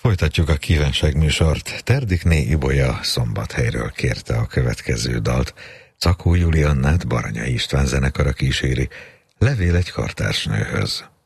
Folytatjuk a kívánság műsort. Terdikné Ibolya Szombathelyről kérte a következő dalt. Cakó Juliannát Baranyai István zenekara kíséri. Levél egy kartársnőhöz.